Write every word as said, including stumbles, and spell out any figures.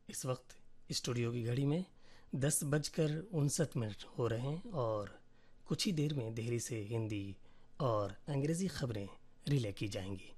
इस वक्त स्टूडियो की घड़ी में दस बजकर उनसठ मिनट हो रहे हैं और कुछ ही देर में दिल्ली से हिंदी और अंग्रेज़ी खबरें रिले की जाएंगी।